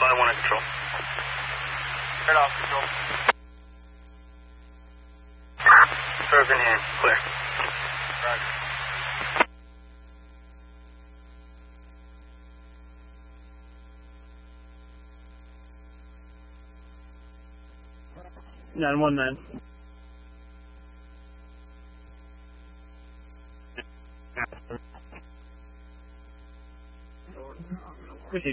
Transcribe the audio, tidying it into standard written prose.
5-1 at control. Turn off control. Serve in hand. Clear. Roger. 919.